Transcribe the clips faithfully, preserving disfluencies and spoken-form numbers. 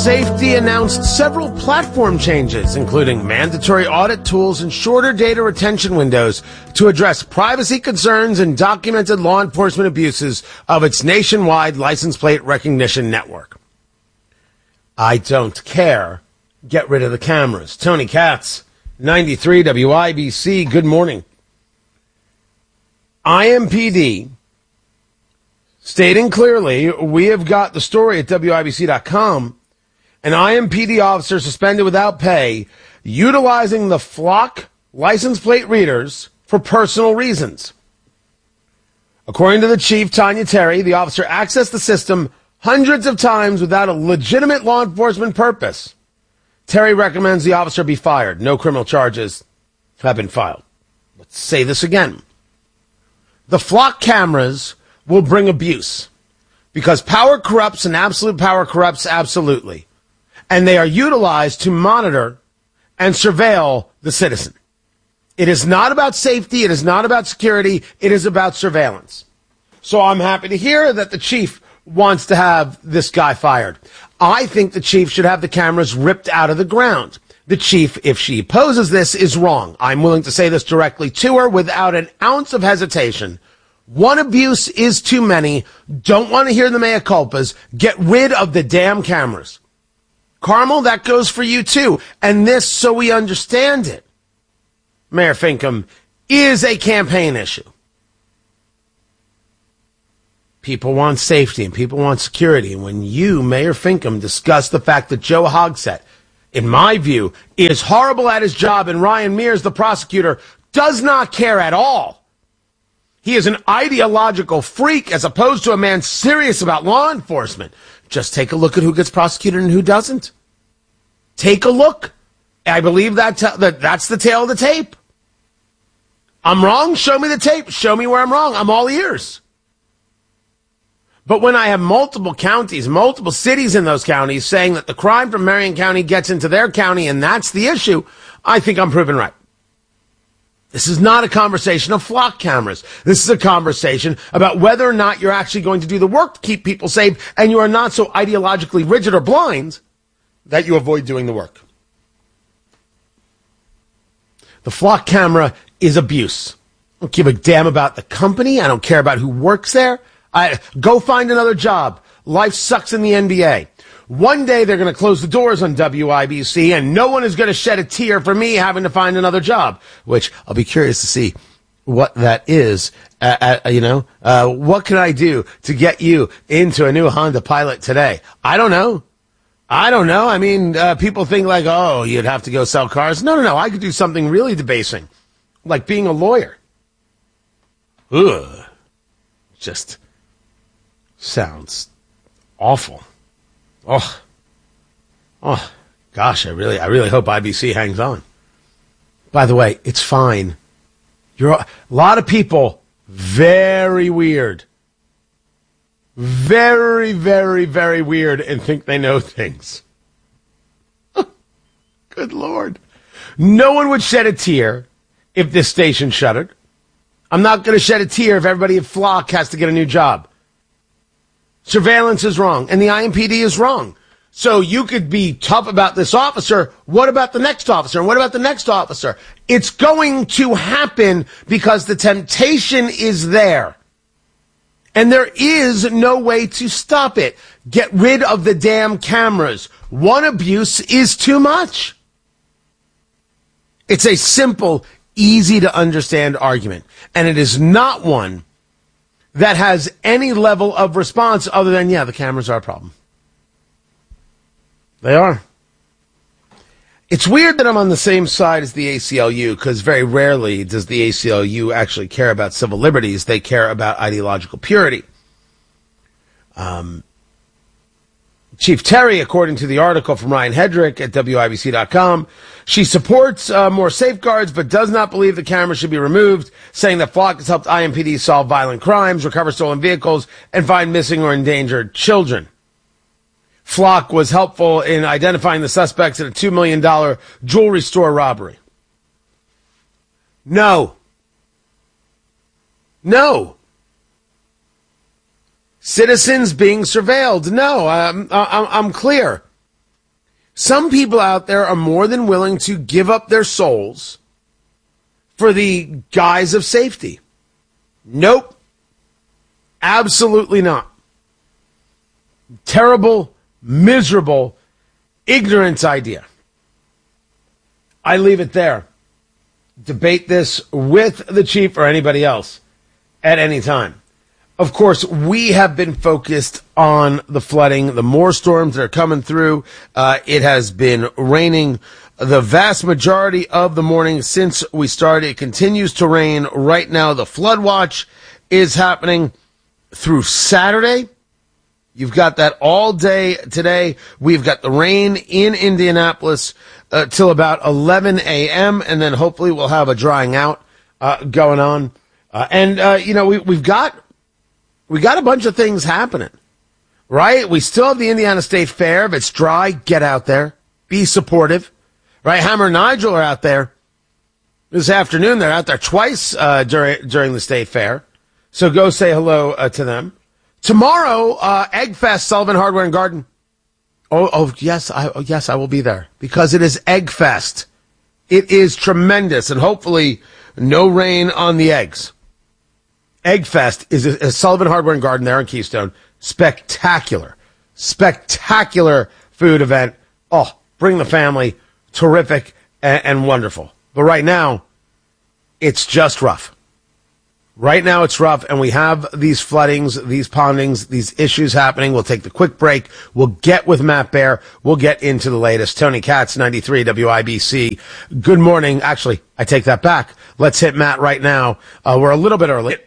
Safety announced several platform changes, including mandatory audit tools and shorter data retention windows to address privacy concerns and documented law enforcement abuses of its nationwide license plate recognition network. I don't care. Get rid of the cameras. Tony Katz, ninety-three W I B C, good morning. I M P D stating clearly, we have got the story at W I B C dot com, an I M P D officer suspended without pay, utilizing the Flock license plate readers for personal reasons. According to the chief, Tanya Terry, the officer accessed the system hundreds of times without a legitimate law enforcement purpose. Terry recommends the officer be fired. No criminal charges have been filed. Let's say this again. The Flock cameras will bring abuse because power corrupts and absolute power corrupts absolutely. And they are utilized to monitor and surveil the citizen. It is not about safety. It is not about security. It is about surveillance. So I'm happy to hear that the chief wants to have this guy fired. I think the chief should have the cameras ripped out of the ground. The chief, if she opposes this, is wrong. I'm willing to say this directly to her without an ounce of hesitation. One abuse is too many. Don't want to hear the mea culpas. Get rid of the damn cameras. Carmel, that goes for you too. And this, so we understand it, Mayor Finkham, is a campaign issue. People want safety and people want security. And when you, Mayor Finkham, discuss the fact that Joe Hogsett, in my view, is horrible at his job and Ryan Mears, the prosecutor, does not care at all. He is an ideological freak as opposed to a man serious about law enforcement. Just take a look at who gets prosecuted and who doesn't. Take a look. I believe that, t- that that's the tail of the tape. I'm wrong? Show me the tape. Show me where I'm wrong. I'm all ears. But when I have multiple counties, multiple cities in those counties saying that the crime from Marion County gets into their county and that's the issue, I think I'm proven right. This is not a conversation of Flock cameras. This is a conversation about whether or not you're actually going to do the work to keep people safe and you are not so ideologically rigid or blind that you avoid doing the work. The Flock camera is abuse. I don't give a damn about the company. I don't care about who works there. I, go find another job. Life sucks in the N B A. One day they're going to close the doors on W I B C and no one is going to shed a tear for me having to find another job, which I'll be curious to see what that is. Uh, uh, you know, uh, what can I do to get you into a new Honda Pilot today? I don't know. I don't know. I mean, uh, people think like, oh, you'd have to go sell cars. No, no, no. I could do something really debasing, like being a lawyer. Ugh. Just sounds awful. Oh, oh, gosh, I really, I really hope I B C hangs on. By the way, it's fine. You're a lot of people, very weird, very, very, very weird and think they know things. Good Lord. No one would shed a tear if this station shuttered. I'm not going to shed a tear if everybody at Flock has to get a new job. Surveillance is wrong, and the I M P D is wrong. So you could be tough about this officer. What about the next officer? And what about the next officer? It's going to happen because the temptation is there. And there is no way to stop it. Get rid of the damn cameras. One abuse is too much. It's a simple, easy to understand argument. And it is not one that has any level of response other than, yeah, the cameras are a problem. They are. It's weird that I'm on the same side as the A C L U because very rarely does the A C L U actually care about civil liberties. They care about ideological purity. Um, Chief Terry, according to the article from Ryan Hedrick at W I B C dot com, she supports uh, more safeguards but does not believe the cameras should be removed, saying that Flock has helped I M P D solve violent crimes, recover stolen vehicles, and find missing or endangered children. Flock was helpful in identifying the suspects in a two million dollars jewelry store robbery. No. No. Citizens being surveilled. No, I'm, I'm, I'm clear. Some people out there are more than willing to give up their souls for the guise of safety. Nope. Absolutely not. Terrible, miserable, ignorant idea. I leave it there. Debate this with the chief or anybody else at any time. Of course, we have been focused on the flooding, the more storms that are coming through. Uh, it has been raining the vast majority of the morning since we started. It continues to rain right now. The flood watch is happening through Saturday. You've got that all day today. We've got the rain in Indianapolis uh, till about eleven a.m., and then hopefully we'll have a drying out uh, going on. Uh, and, uh, you know, we, we've got we got a bunch of things happening, right? We still have the Indiana State Fair. If it's dry, get out there. Be supportive, right? Hammer and Nigel are out there this afternoon. They're out there twice uh, during during the State Fair. So go say hello uh, to them. Tomorrow, uh, Egg Fest, Sullivan Hardware and Garden. Oh, oh, yes, I, oh, yes, I will be there because it is Egg Fest. It is tremendous, and hopefully no rain on the eggs. Egg Fest is a, a Sullivan Hardware and Garden there in Keystone. Spectacular, spectacular food event. Oh, bring the family. Terrific and, and wonderful. But right now, it's just rough. Right now it's rough, and we have these floodings, these pondings, these issues happening. We'll take the quick break. We'll get with Matt Bear. We'll get into the latest. Tony Katz, ninety-three W I B C. Good morning. Actually, I take that back. Let's hit Matt right now. Uh, we're a little bit early.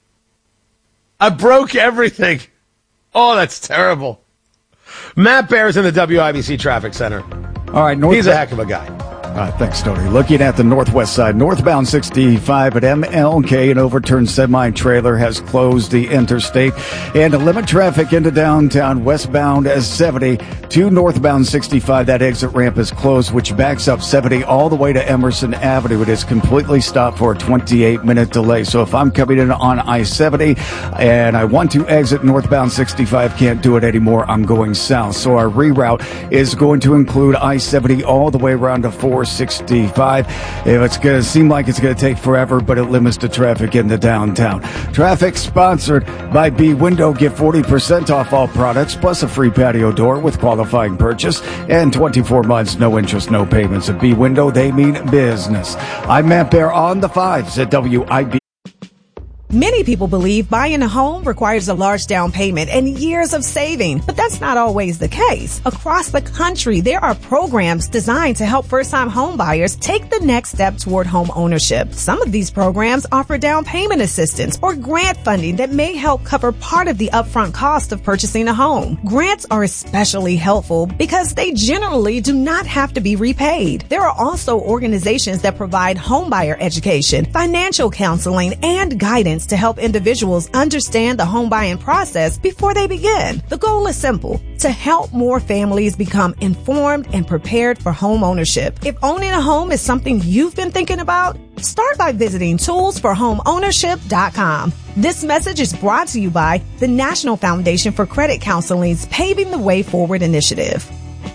I broke everything. Oh, that's terrible. Matt Bear's in the W I B C Traffic Center. All right, North He's a heck of a guy. All right, thanks, Tony. Looking at the northwest side, northbound sixty-five at M L K, an overturned semi-trailer has closed the interstate. And to limit traffic into downtown, westbound as seventy to northbound sixty-five, that exit ramp is closed, which backs up seventy all the way to Emerson Avenue. It is completely stopped for a twenty-eight minute delay. So if I'm coming in on I seventy and I want to exit northbound sixty-five, can't do it anymore, I'm going south. So our reroute is going to include I seventy all the way around to four sixty-five. If it's going to seem like it's going to take forever, but it limits the traffic in the downtown. Traffic sponsored by B Window. Get forty percent off all products plus a free patio door with qualifying purchase and twenty-four months, no interest, no payments. At B Window, they mean business. I'm Matt Bear on the fives at W I B. Many people believe buying a home requires a large down payment and years of saving, but that's not always the case. Across the country, there are programs designed to help first-time home buyers take the next step toward home ownership. Some of these programs offer down payment assistance or grant funding that may help cover part of the upfront cost of purchasing a home. Grants are especially helpful because they generally do not have to be repaid. There are also organizations that provide homebuyer education, financial counseling, and guidance to help individuals understand the home buying process before they begin. The goal is simple: to help more families become informed and prepared for home ownership. If owning a home is something you've been thinking about, start by visiting tools for home ownership dot com. This message is brought to you by the National Foundation for Credit Counseling's Paving the Way Forward initiative.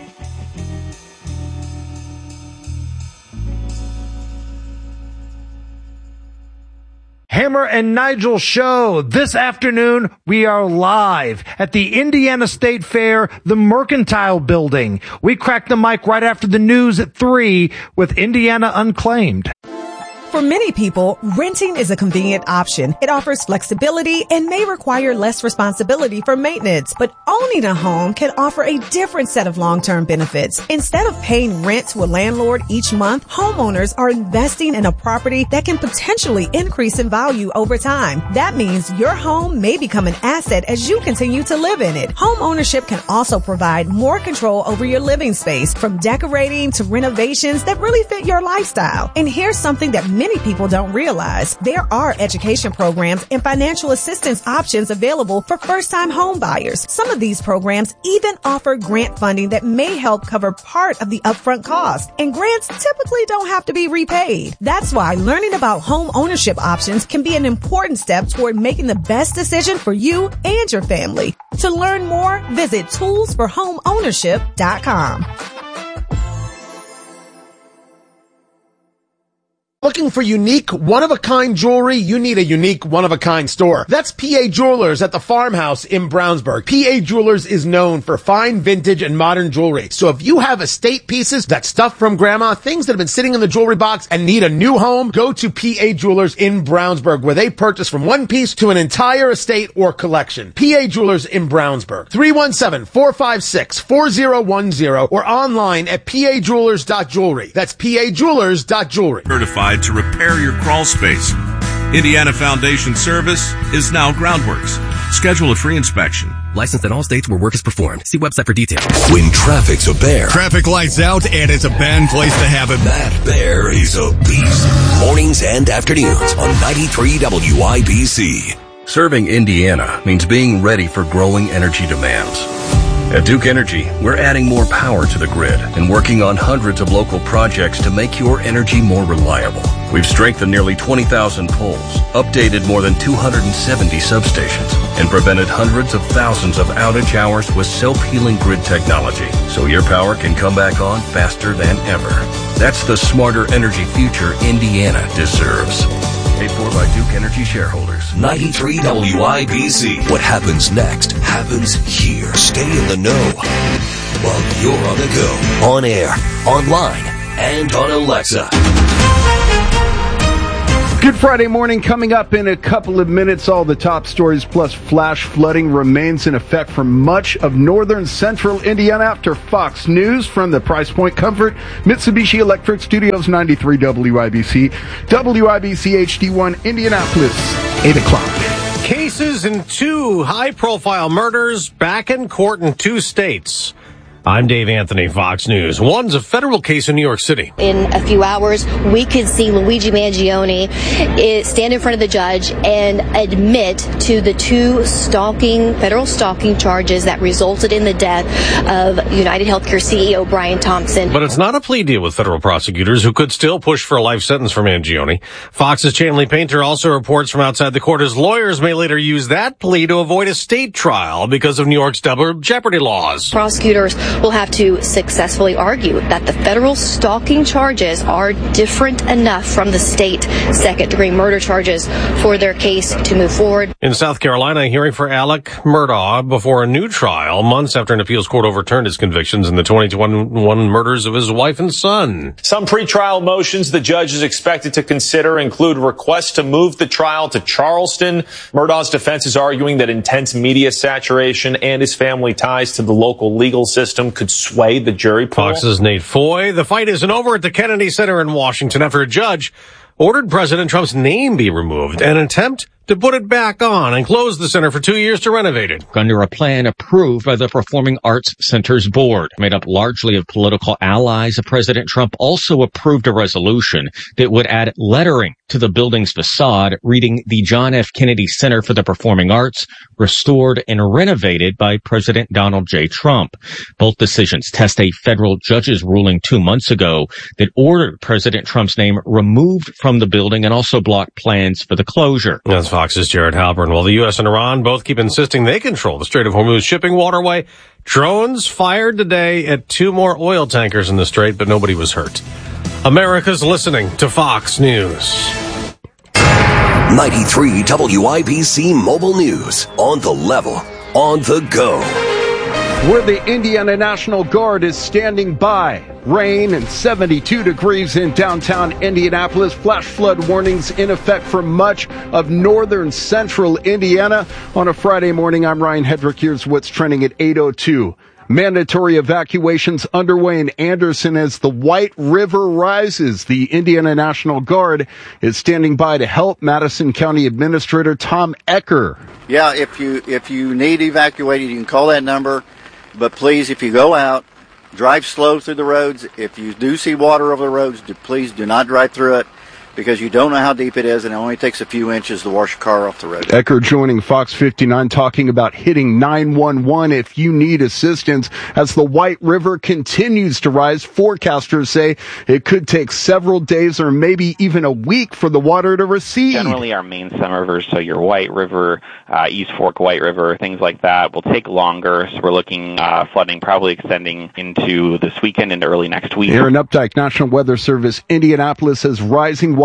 Hammer and Nigel Show. This afternoon, we are live at the Indiana State Fair, the Mercantile Building. We crack the mic right after the news at three with Indiana Unclaimed. For many people, renting is a convenient option. It offers flexibility and may require less responsibility for maintenance. But owning a home can offer a different set of long-term benefits. Instead of paying rent to a landlord each month, homeowners are investing in a property that can potentially increase in value over time. That means your home may become an asset as you continue to live in it. Home ownership can also provide more control over your living space, from decorating to renovations that really fit your lifestyle. And here's something that many people don't realize. There are education programs and financial assistance options available for first-time home buyers. Some of these programs even offer grant funding that may help cover part of the upfront cost. And grants typically don't have to be repaid. That's why learning about home ownership options can be an important step toward making the best decision for you and your family. To learn more, visit tools for home ownership dot com. Looking for unique, one-of-a-kind jewelry? You need a unique, one-of-a-kind store. That's P A Jewelers at the Farmhouse in Brownsburg. P A Jewelers is known for fine vintage and modern jewelry. So if you have estate pieces, that stuff from grandma, things that have been sitting in the jewelry box and need a new home, go to P A Jewelers in Brownsburg, where they purchase from one piece to an entire estate or collection. P A Jewelers in Brownsburg. three one seven, four five six, four zero one zero or online at p a jewelers dot jewelry. That's p a jewelers dot jewelry. Certified to repair your crawl space. Indiana Foundation Service is now Groundworks. Schedule a free inspection. Licensed in all states where work is performed. See website for details. When traffic's a bear. Traffic lights out and it's a bad place to have it. That bear is a beast. Mornings and afternoons on ninety-three W I B C. Serving Indiana means being ready for growing energy demands. At Duke Energy, we're adding more power to the grid and working on hundreds of local projects to make your energy more reliable. We've strengthened nearly twenty thousand poles, updated more than two hundred seventy substations, and prevented hundreds of thousands of outage hours with self-healing grid technology, so your power can come back on faster than ever. That's the smarter energy future Indiana deserves. Paid for by Duke Energy shareholders. ninety-three W I B C. What happens next happens here. Stay in the know while you're on the go. On air, online, and on Alexa. Good Friday morning coming up in a couple of minutes. All the top stories plus flash flooding remains in effect for much of northern central Indiana after Fox News. From the Price Point Comfort Mitsubishi Electric Studios, ninety-three W I B C, W I B C H D one Indianapolis, eight o'clock. Cases in two high-profile murders back in court in two states. I'm Dave Anthony, Fox News. One's a federal case in New York City. In a few hours, we could see Luigi Mangione stand in front of the judge and admit to the two stalking, federal stalking charges that resulted in the death of United Healthcare C E O Brian Thompson. But it's not a plea deal with federal prosecutors who could still push for a life sentence for Mangione. Fox's Chanley Painter also reports from outside the court his lawyers may later use that plea to avoid a state trial because of New York's double jeopardy laws. Prosecutors will have to successfully argue that the federal stalking charges are different enough from the state second-degree murder charges for their case to move forward. In South Carolina, a hearing for Alec Murdaugh before a new trial, months after an appeals court overturned his convictions in the twenty twenty-one murders of his wife and son. Some pretrial motions the judge is expected to consider include requests to move the trial to Charleston. Murdaugh's defense is arguing that intense media saturation and his family ties to the local legal system could sway the jury pool. Fox's Nate Foy. The fight isn't over at the Kennedy Center in Washington after a judge ordered President Trump's name be removed, an attempt to put it back on and close the center for two years to renovate it. Under a plan approved by the Performing Arts Center's board, made up largely of political allies of President Trump, also approved a resolution that would add lettering to the building's facade, reading the John F. Kennedy Center for the Performing Arts, restored and renovated by President Donald J. Trump. Both decisions test a federal judge's ruling two months ago that ordered President Trump's name removed from the building and also blocked plans for the closure. That's Fox's Jared Halpern. While the U S and Iran both keep insisting they control the Strait of Hormuz shipping waterway, drones fired today at two more oil tankers in the strait, but nobody was hurt. America's listening to Fox News. ninety-three W I B C Mobile News. On the level, on the go. Where the Indiana National Guard is standing by. Rain and seventy-two degrees in downtown Indianapolis. Flash flood warnings in effect for much of northern central Indiana. On a Friday morning, I'm Ryan Hedrick. Here's what's trending at eight oh two. Mandatory evacuations underway in Anderson as the White River rises. The Indiana National Guard is standing by to help. Madison County Administrator Tom Ecker. Yeah, if you if you need evacuated, you can call that number. But please, if you go out, drive slow through the roads. If you do see water over the roads, do, please do not drive through it, because you don't know how deep it is, and it only takes a few inches to wash a car off the road. Ecker joining Fox fifty-nine, talking about hitting nine one one if you need assistance. As the White River continues to rise, forecasters say it could take several days or maybe even a week for the water to recede. Generally, our main summer rivers, so your White River, uh, East Fork White River, things like that, will take longer. So we're looking uh, flooding probably extending into this weekend into early next week. Aaron Updike, National Weather Service, Indianapolis, says rising water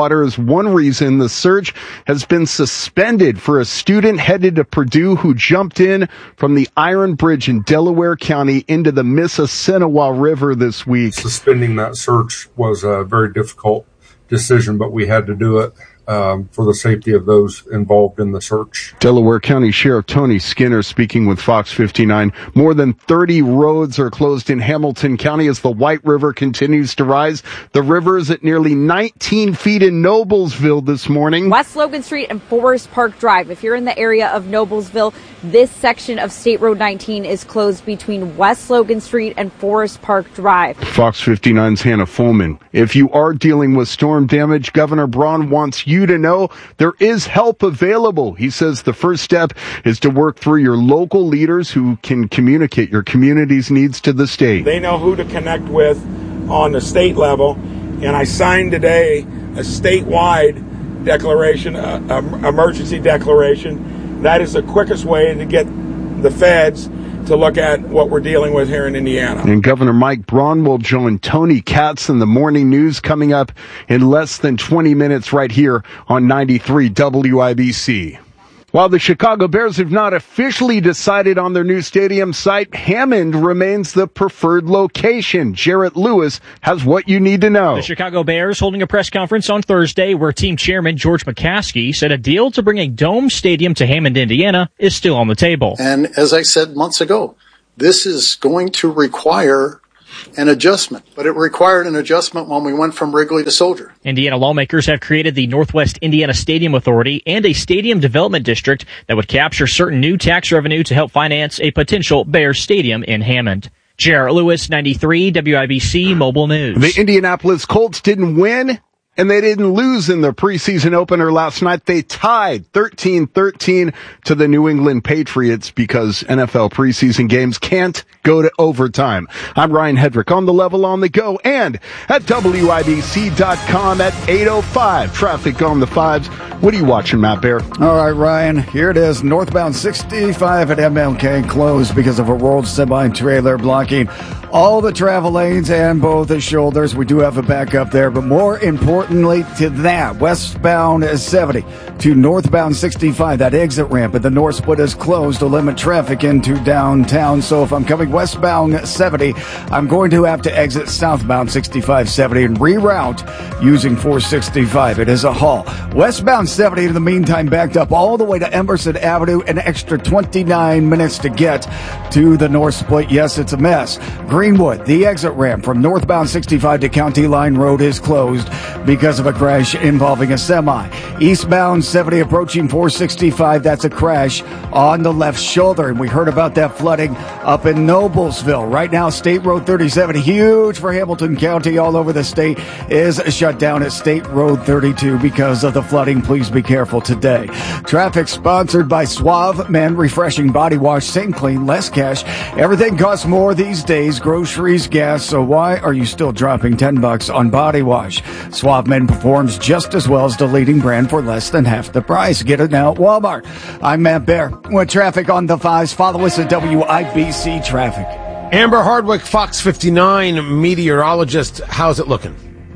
water is one reason the search has been suspended for a student headed to Purdue who jumped in from the Iron Bridge in Delaware County into the Mississinewa River this week. Suspending that search was a very difficult decision, but we had to do it um, for the safety of those involved in the search. Delaware County Sheriff Tony Skinner speaking with Fox fifty-nine. More than thirty roads are closed in Hamilton County as the White River continues to rise. The river is at nearly nineteen feet in Noblesville this morning. West Logan Street and Forest Park Drive. If you're in the area of Noblesville, this section of State Road nineteen is closed between West Logan Street and Forest Park Drive. Fox fifty-nine's Hannah Fulman. If you are dealing with storm damage, Governor Braun wants you to know there is help available. He says the first step is to work through your local leaders who can communicate your community's needs to the state. They know who to connect with on the state level, and I signed today a statewide declaration, uh, um, emergency declaration. That is the quickest way to get the feds to look at what we're dealing with here in Indiana. And Governor Mike Braun will join Tony Katz in the morning news coming up in less than twenty minutes right here on ninety-three W I B C. While the Chicago Bears have not officially decided on their new stadium site, Hammond remains the preferred location. Jarrett Lewis has what you need to know. The Chicago Bears holding a press conference on Thursday where team chairman George McCaskey said a deal to bring a dome stadium to Hammond, Indiana is still on the table. And as I said months ago, this is going to require an adjustment, but it required an adjustment when we went from Wrigley to Soldier. Indiana lawmakers have created the Northwest Indiana Stadium Authority and a stadium development district that would capture certain new tax revenue to help finance a potential Bears stadium in Hammond. Jarrett Lewis, ninety-three W I B C Mobile News. The Indianapolis Colts didn't win, and they didn't lose in the preseason opener last night. They tied thirteen thirteen to the New England Patriots because N F L preseason games can't go to overtime. I'm Ryan Hedrick on the level on the go and at W I B C dot com at eight oh five. Traffic on the fives. What are you watching, Matt Bear? All right, Ryan, here it is. Northbound sixty-five at M L K closed because of a rolled semi-trailer blocking all the travel lanes and both the shoulders. We do have a backup there, but more importantly to that, westbound seventy to northbound sixty-five, that exit ramp at the north split is closed to limit traffic into downtown. So if I'm coming westbound seventy, I'm going to have to exit southbound sixty-five seventy and reroute using four sixty-five. It is a haul. Westbound seventy, in the meantime, backed up all the way to Emerson Avenue, an extra twenty-nine minutes to get to the north split. Yes, it's a mess. Greenwood, the exit ramp from northbound sixty-five to County Line Road is closed because of a crash involving a semi. Eastbound seventy approaching four sixty-five, that's a crash on the left shoulder. And we heard about that flooding up in Noblesville. Right now, State Road thirty-seven, huge for Hamilton County all over the state, is shut down at State Road thirty-two because of the flooding. Please be careful today. Traffic sponsored by Suave Men Refreshing Body Wash. Same clean, less cash. Everything costs more these days. Groceries, gas. So why are you still dropping ten bucks on body wash? Suave Men performs just as well as the leading brand for less than half the price. Get it now at Walmart. I'm Matt Bear. With traffic on the fives, follow us at W I B C Traffic. Amber Hardwick, Fox fifty-nine meteorologist. How's it looking?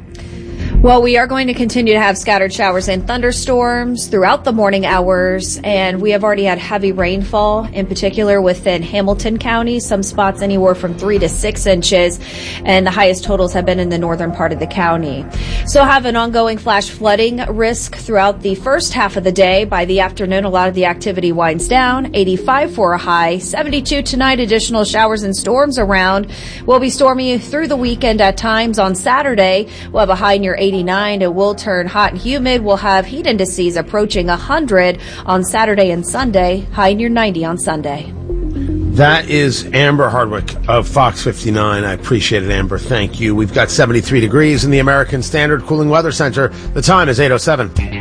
Well, we are going to continue to have scattered showers and thunderstorms throughout the morning hours, and we have already had heavy rainfall, in particular within Hamilton County, some spots anywhere from three to six inches, and the highest totals have been in the northern part of the county. So have an ongoing flash flooding risk throughout the first half of the day. By the afternoon, a lot of the activity winds down. eighty-five for a high, seventy-two tonight, additional showers and storms around. We'll be stormy through the weekend at times. On Saturday, we'll have a high near eighty-nine. It will turn hot and humid. We'll have heat indices approaching one hundred on Saturday and Sunday, high near ninety on Sunday. That is Amber Hardwick of Fox fifty-nine. I appreciate it, Amber. Thank you. We've got seventy-three degrees in the American Standard Cooling Weather Center. The time is eight oh seven.